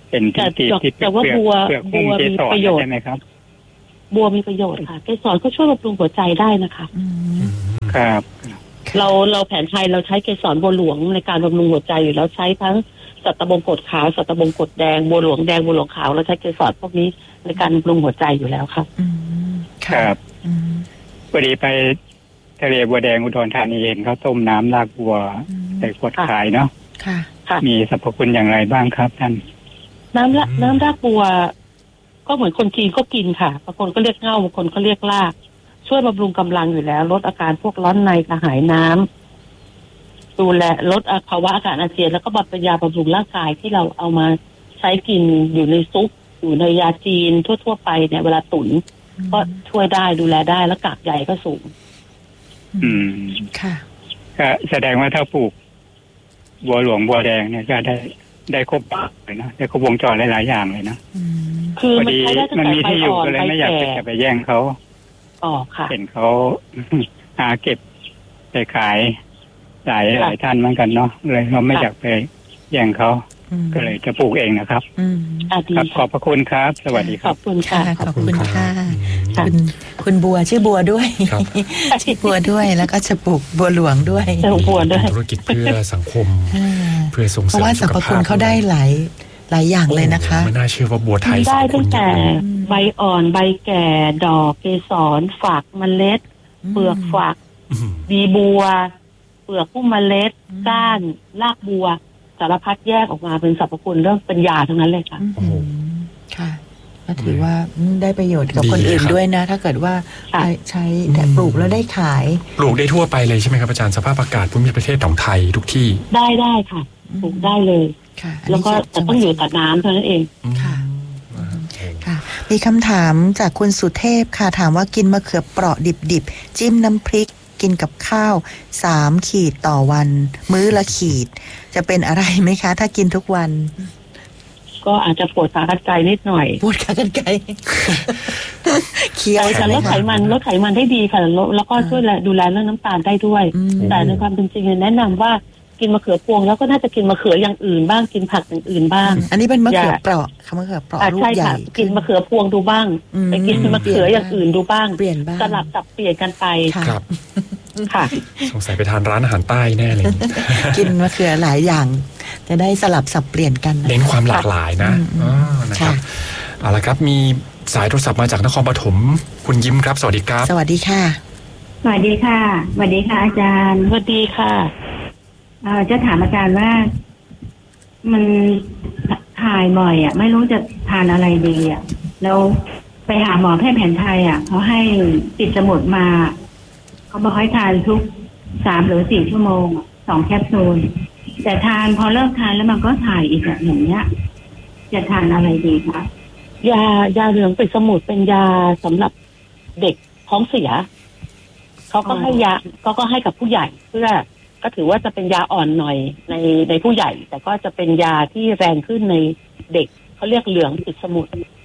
เป็นที่ที่ที่เปลือกเปลือกหุ้มเกสรใช่ไหมครับบัวมีประโยชน์ค่ะเกสรก็ช่วยบำรุงหัวใจได้นะคะครับเราเราแผนไทยเราใช้เกสรบัวหลวงในการบำรุงหัวใจอยู่แล้วใช้ทั้งสัตตบงกฎขาวสัตตบงกฎแดงบัวหลวงแดงบัวหลวงขาวเราใช้เกสรพวกนี้ในการบำรุงหัวใจอยู่แล้วครับครับพอดีไปทะเลบัวแดงอุดรธานีเห็นเขาต้มน้ำรากบัวใส่ขวดขายเนาะมีสรรพคุณอย่างไรบ้างครับท่านน้ำละน้ำรากบัวก็เหมือนคนจีนก็กินค่ะบางคนก็เรียกเง่าบางคนก็เรียกรากช่วยบำรุงกำลังอยู่แล้วลดอาการพวกร้อนในกระหายน้ำดูแลลดภาวะอากาศอาเจียนแล้วก็บำรุงยาบำรุงร่างกายที่เราเอามาใช้กินอยู่ในซุปอยู่ในยาจีนทั่วๆไปเนี่ยเวลาตุ๋นก็ช่วยได้ดูแลได้แล้วกากใหญ่ก็สูงอืมค่ะก็แสดงว่าถ้าปลูกบัวหลวงบัวแดงเนี่ยก็ได้ได้ครบเลยนะได้ครบวงจรหลายๆอย่างเลยนะคือมันใช้ได้ตั้งแต่ใบอ่อนใบแก่ไม่อยากจะไปแย่งเขาอ๋อค่ะเห็นเขาหาเก็บไปขายหลายหลายท่านเหมือนกันเนาะเลยเราไม่อยากไปแย่งเขาก็เลยจะปลูกเองนะครับครับขอบพระคุณครับสวัสดีครับขอบคุณค่ะขอบคุณค่ะคุณคุณบัวชื่อบัวด้วยชื่อบัวด้วยแล้วก็จะปลูกบัวหลวงด้วยบัวด้วยธุรกิจเพื่อสังคมเพื่อส่งเสริมเพราะว่าสรรพคุณเขาได้หลายหลายอย่างเลยนะคะไม่น่าเชื่อว่าบัวไทยได้ตั้งแต่ใบอ่อนใบแก่ดอกเกสรฝักเมล็ดเปลือกฝักบีบัวเปลือกพุ่มเมล็ดก้านรากบัวสารพัดแยกออกมาเป็นสรรพคุณเรื่องเป็นยาทั้งนั้นเลยค่ะค่ะก็ถือว่าได้ประโยชน์กับคนอื่นด้วยนะถ้าเกิดว่าใช้แต่ปลูกแล้วได้ขายปลูกได้ทั่วไปเลยใช่ไหมครับอาจารย์สภาพอากาศภูมิประเทศของไทยทุกที่ได้ได้ค่ะปลูกได้เลยแล้วก็จะต้องอยู่กับน้ำเท่านั้นเองค่ะค่ะมีคำถามจากคุณสุเทพค่ะถามว่ากินมะเขือเปราะดิบๆจิ้มน้ำพริกกินกับข้าวสามขีดต่อวันมื้อละขีดจะเป็นอะไรไหมคะถ้ากินทุกวันก็อาจจะปวดขากรรไกรนิดหน่อยปวดขากรรไกรเคี้ยวจะลดไขมันลดไขมันได้ดีค่ะแล้วก็ช่วยดูแลเรื่องน้ำตาลได้ด้วยแต่ในความเป็นจริงแนะนำว่ากินมะเขือพวงแล้วก็น่าจะกินมะเขืออย่างอื่นบ้างกินผักอย่างอื่นบ้างอันนี้เป็นมะเขือเปราะค่ะมะเขือเปราะลูกใหญ่กินมะเขือพวงดูบ้างไปกินมะเขืออย่างอื่นดูบ้างเปลี่ยนบ้างสลับสับเปลี่ยนกันไปครับค่ะสงสัยไปทานร้านอาหารใต้แน่เลยกินมะเขือหลายอย่างจะได้สลับสับเปลี่ยนกันเน้นความหลากหลายนะนะครับเอาละครับมีสายโทรศัพท์มาจากนครปฐมคุณยิ้มครับสวัสดีครับสวัสดีค่ะสวัสดีค่ะสวัสดีค่ะอาจารย์สวัสดีค่ะเอ่อจะถามอาจารย์ว่ามันถ่ายบ่อยอ่ะไม่รู้จะทานอะไรดีอ่ะแล้วไปหาหมอแพทย์แผนไทยอ่ะเขาให้ติดสมุดมาเขาบอกให้ทานทุกสามหรือสี่ชั่วโมงสองแคปซูลแต่ทานพอเลิกทานแล้วมันก็ถ่ายอีกอย่างเงี้ยจะทานอะไรดีคะยายาเหลืองปิดสมุดเป็นยาสำหรับเด็กท้องเสียเขาก็ให้ยาก็ก็ให้กับผู้ใหญ่เพื่อก็ถือว่าจะเป็นยาอ่อนหน่อยในในผู้ใหญ่แต่ก็จะเป็นยาที่แรงขึ้นในเด็กเขาเรียกเหลืองปิดสมุด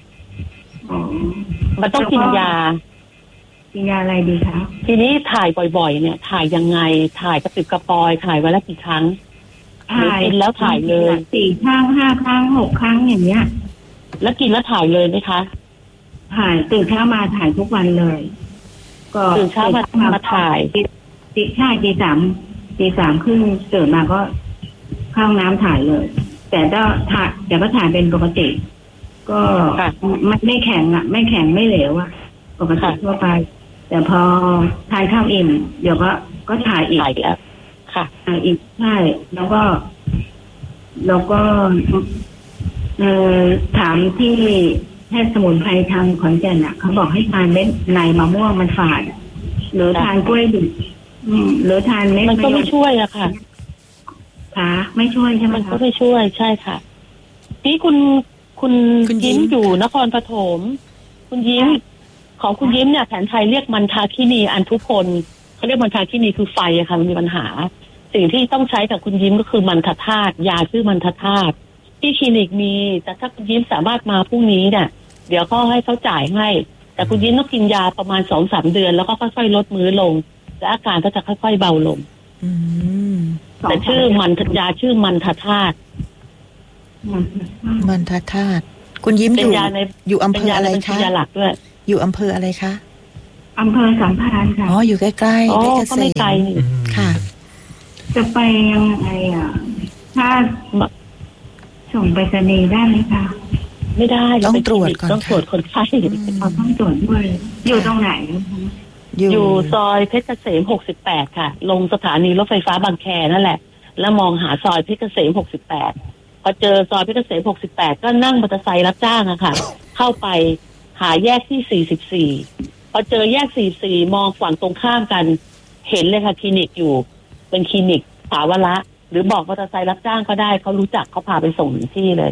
มันต้องกินยากินยาอะไรดีคะทีนี้ถ่ายบ่อยๆเนี่ยถ่ายยังไงถ่ายกระปิบกระปอยถ่ายวันละกี่ครั้งถ่ายกินแล้วถ่ายเลยสี่ครั้งห้าครั้งหกครั้งอย่างเงี้ยแล้วกินแล้วถ่ายเลยไหมคะถ่ายตื่นเช้ามาถ่ายทุกวันเลยก็ตื่นเช้ามามาถ่ายตีใช่ตีสามตีสามครึ่งตื่นมาก็เข้าน้ำถ่ายเลย แต่ก็ถ่ายแต่ก็ถ่ายเป็นปกติก็ไม่ไม่แข็งอ่ะไม่แข็งไม่เหลวอ่ะปกติทั่วไปแต่พอทานข้าวอิ่มเดี๋ยวก็ก็ถ่ายอีกแล้วค่ะถ่ายอีกใช่แล้วก็แล้วก็เอ่อถามที่แพทย์สมุนไพรทางขอนแก่นอ่ะเขาบอกให้ทานเม็ดในมะม่วงมันฝาดหรือทานกล้วยดิบหรือทานเม็ดมันก็ไม่ช่วยอะค่ะค่ะไม่ช่วยใช่ไหมมันก็ไม่ช่วยใช่ค่ะที่คุณคุณยิ้มอยู่นครปฐมคุณยิ้มของคุณยิ้มเนี่ยแผนไทยเรียกมันทาคินีอันทุพลเขาเรียกมันทาคินีคือไฟอะค่ะมันมีปัญหาสิ่งที่ต้องใช้กับคุณยิ้มก็คือมันทธาตุยาชื่อมันทธาตุที่คลินิกมีแต่ถ้าคุณยิ้มสามารถมาพรุ่งนี้เนี่ยเดี๋ยวก็ให้เขาจ่ายให้แต่คุณยิ้มต้องกินยาประมาณสองสามเดือนแล้วก็ค่อยๆลดมื้อลงและอาการก็จะค่อยๆเบาลงแต่ชื่อมันยาชื่อมันทธาตุมันทธาตุคุณยิ้มอยู่อยู่อำเภออะไรคะยาหลักด้วยอยู่อำเภออะไรคะอำเภอสัมพันธ์ค่ะอ๋ออยู่ใกล้ๆเพชรเกษมค่ะจะไปยังไงอ่ะถ้าส่งไปรษณีย์ได้ไหมคะไม่ได้ต้องตรวจก่อนต้องตรวจคนไข้เราต้องตรวจด้วยอยู่ตรงไหนอยู่ซอยเพชรเกษมหกสิบแปดค่ะลงสถานีรถไฟฟ้าบางแคนั่นแหละแล้วมองหาซอยเพชรเกษมหกสิบแปดพอเจอซอยเพชรเกษมหกสิบแปดก็นั่งมอเตอร์ไซค์รับจ้างอะค่ะเข้าไปหาแยกที่สี่สิบสี่พอเจอแยกสี่สิบสี่มองฝั่งตรงข้ามกันเห็นเลยค่ะคลินิกอยู่เป็นคลินิกสาวระหรือบอกมอเตอร์ไซค์รับจ้างก็ได้เขารู้จักเขาพาไปส่งถึงที่เลย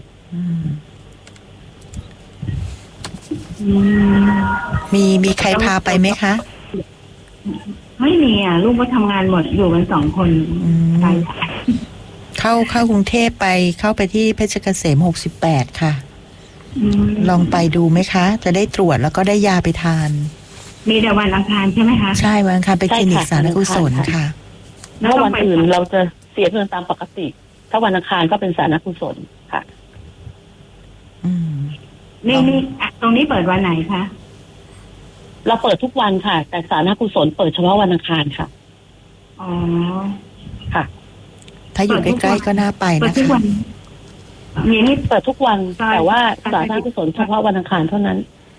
มีมีใครพาไปไหมคะไม่มีอ่ะลูกก็ทำงานหมดอยู่กันสองคนไปเข้าเข้ากรุงเทพไปเข้าไปที่เพชรเกษมหกสิบแปดค่ะลองไปดูไหมคะจะได้ตรวจแล้วก็ได้ยาไปทานมีแต่วันอังคารใช่ไหมคะใช่วันอังคารไปคลินิกสารกุศลค่ะแล้ววันอื่นเราจะเสียเงินตามปกติถ้าวันอังคารก็เป็นสารกุศลค่ะอืมนี่นี่ตรงนี้เปิดวันไหนคะเราเปิดทุกวันค่ะแต่สารกุศลเปิดเฉพาะวันอังคารค่ะอ๋อค่ะถ้าอยู่ใกล้ๆก็น่าไปนะคะมีนี่เปิดทุกวันแต่ว่าสารกุศลเฉพาะวันอังคารเท่านั้น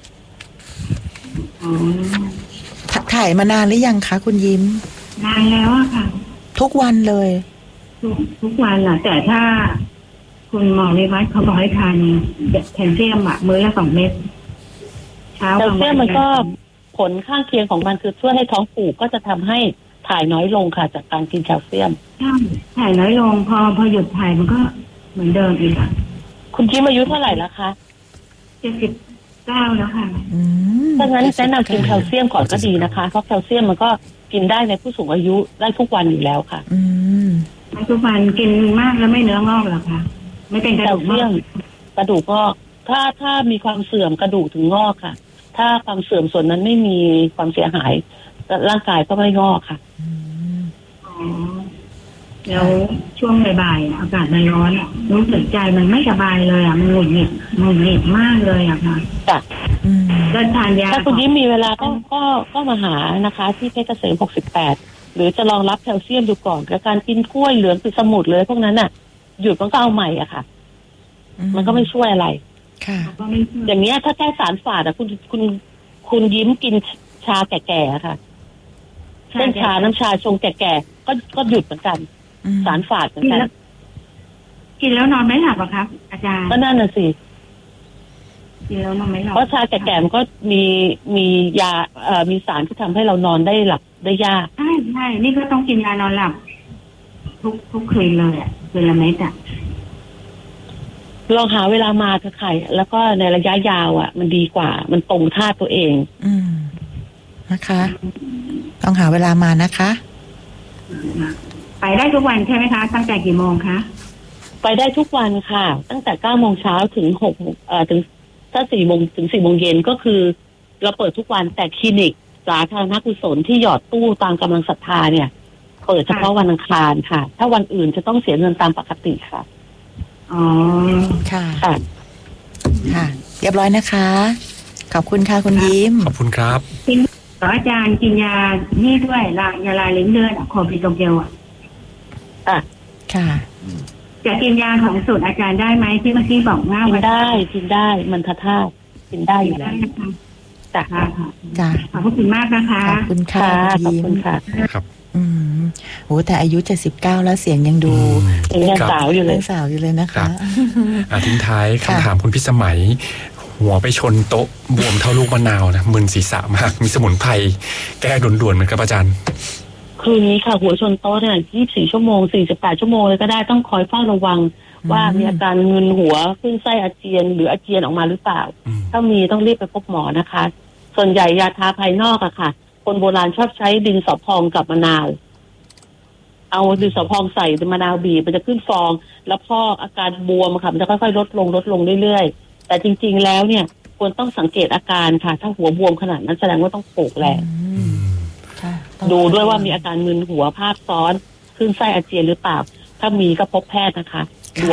อ๋อถ่ายมานานหรือยังคะคุณยิ้มนานแล้วอะค่ะทุกวันเลยทุกทุกวันอะแต่ถ้าคุณหมอวิวัฒน์เขาบอกให้ทานแคลเซียมอะมื้อละสองเม็ดเช้าแคลเซียมมันก็ผลข้างเคียงของมันคือช่วยให้ท้องผูกก็จะทำให้ถ่ายน้อยลงค่ะจากการกินแคลเซียมใช่ถ่ายน้อยลงพอพอหยุดถ่ายมันก็เหมือนเดิมอีกอ่ะคุณยิ้มอายุเท่าไหร่แล้วคะเจ็ดสิบเก้าแล้วค่ะดังนั้นแนะนำกินแคลเซียมก่อนก็ดีนะคะเพราะแคลเซียมมันก็กินได้ในผู้สูงอายุได้ทุกวันอยู่แล้วค่ะอืมทุกวันกินมากแล้วไม่เนื้องอกหรอคะไม่เป็นกระดูกเสื่อมกระดูกงอกถ้าถ้ามีความเสื่อมกระดูกถึงงอกค่ะถ้าความเสื่อมส่วนนั้นไม่มีความเสียหายร่างกายก็ไม่งอกค่ะอ๋อแล้วช่วงบ่ายๆอากาศมันร้อนรู้สึกใจมันไม่สบายเลยอ่ะมันหงุดหงิดหงุดหงิดมากเลยอ่ะค่ะจ้ะเดินทานยาถ้าคุณยิ้มมีเวลาก็ก็ก็มาหานะคะที่เพชรเกษมหกสิบแปดหรือจะลองรับแคลเซียมดูก่อนกับการกินกล้วยเหลืองปิดสมุดเลยพวกนั้นน่ะหยุดมันก็เอาใหม่อ่ะค่ะมันก็ไม่ช่วยอะไรค่ะอย่างนี้ถ้าแก้สารฝาดอ่ะคุณคุณคุณยิ้มกินชาแก่ๆค่ะเส้นชาน้ำชาชงแก่ๆก็ก็หยุดเหมือนกันสารฝาดเหมือนกันกินแล้วนอนไม่หลับหรอครับอาจารย์ก็นั่นน่ะสิกินแล้วนอนไม่หลับเพราะชาแก่ๆมันก็มีมียาเอ่อมีสารที่ทำให้เรานอนได้หลับได้ยากใช่ใช่นี่ก็ต้องกินยานอนหลับทุกทุกคืนเลยอ่ะคืนละเม็ดอ่ะลองหาเวลามาเถอะค่ะแล้วก็ในระยะยาวอ่ะมันดีกว่ามันตรงท่าตัวเองอืมนะคะต้องหาเวลามานะคะไปได้ทุกวันใช่ไหมคะตั้งแต่กี่โมงคะไปได้ทุกวันค่ะตั้งแต่เก้าโมงเช้าถึงหกเอ่อถึงถ้าสี่โมงถึงสี่โมงเย็นก็คือเราเปิดทุกวันแต่คลินิกสาธารณกุศลที่หยอดตู้ตามกำลังศรัทธาเนี่ยเปิดเฉพาะวันอังคารค่ะถ้าวันอื่นจะต้องเสียเงินตามปกติค่ะอ๋อค่ะค่ะค่ะเรียบร้อยนะคะขอบคุณค่ะคุณยิ้มขอบคุณครับกินอาจารย์กินยานี่ด้วยลายาลาลิ้นเลือดโคปิโตเกลอ่ะอ่ะค่ะจะกินยาของสูตรอาจารย์ได้ไหมที่เมื่อกี้บอกว่ากินได้กินได้มันทธาตุกินได้อยู่แล้วจ้ะจ้ะขอบคุณมากนะคะขอบคุณค่ะขอบคุณค่ะครับอืมโหแต่อายุเจ็ดสิบเก้าแล้วเสียงยังดูยังสาวอยู่เลยสาวอยู่เลยนะคะอ่าทิ้งท้ายคำถามคุณพิสมัยหัวไปชนโต๊ะบวมเท่าลูกมะนาวนะมึนศีรษะมากมีสมุนไพรแก้ด่วนๆเหมือนกับอาจารย์คืนนี้ค่ะหัวชนโต๊ะเนี่ยยี่สิบสี่ชั่วโมงสี่สิบแปดชั่วโมงเลยก็ได้ต้องคอยเฝ้าระวังว่ามีอาการมึนหัวขึ้นไส้อาเจียนหรืออาเจียนออกมาหรือเปล่าถ้ามีต้องรีบไปพบหมอนะคะส่วนใหญ่ยาทาภายนอกอะค่ะคนโบราณชอบใช้ดินสอพองกับมะนาวเอาดินสอพองใส่มะนาวบีบมันจะขึ้นฟองแล้วพอกอาการบวมค่ะมันจะค่อยๆลดลงลดลงเรื่อยๆแต่จริงๆแล้วเนี่ยควรต้องสังเกตอาการค่ะถ้าหัวบวมขนาดนั้นแสดงว่าต้องโปกแรงดูด้วยว่ามีอาการมึนหัวภาพซ้อนขึ้นไส้อาเจียนหรือเปล่าถ้ามีก็พบแพทย์นะคะด่วน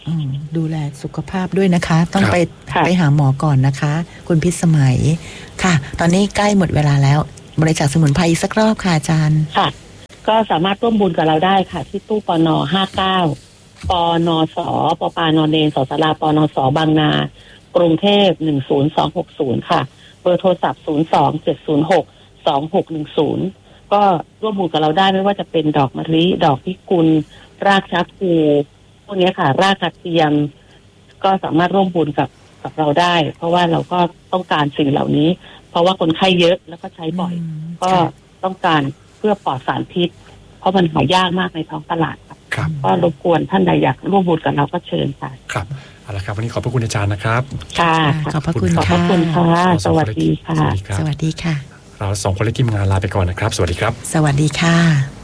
อืมดูแลสุขภาพด้วยนะคะ ต้องครับไปค่ะไปหาหมอก่อนนะคะ คุณพิสมัยค่ะ ตอนนี้ใกล้หมดเวลาแล้ว บริจาคสมุนไพรอีกสักรอบค่ะอาจารย์ค่ะ ก็สามารถร่วมบุญกับเราได้ค่ะ ที่ตู้ปนห้าเก้าปนสปปานเนนสสลาปนสบางนากรุงเทพหนึ่งศูนย์สองหกศูนย์ค่ะเบอร์โทรศัพท์ศูนย์สองเจ็ดศูนย์หกสองหกหนึ่งศูนย์ก็ร่วมบุญกับเราได้ไม่ว่าจะเป็นดอกมะลิดอกพิกุลรากชักภูพวกนี้ค่ะ รากกระเทียมก็สามารถร่วมบุญกับกับเราได้ เพราะว่าเราก็ต้องการสิ่งเหล่านี้ เพราะว่าคนไข้เยอะแล้วก็ใช้บ่อย ก็ต้องการเพื่อปลอดสารพิษ เพราะมันหายากมากในท้องตลาดครับครับก็รบกวนท่านใดอยากร่วมบุญกับเราก็เชิญค่ะครับเอาละครับวันนี้ขอบพระคุณอาจารย์นะครับค่ะขอบพระคุณขอบพระค่ะคุณค่ะ สวัสดีค่ะสวัสดีครับสวัสดีค่ะเราสองคนและทีมงานลาไปก่อนนะครับ สวัสดีครับสวัสดีค่ะ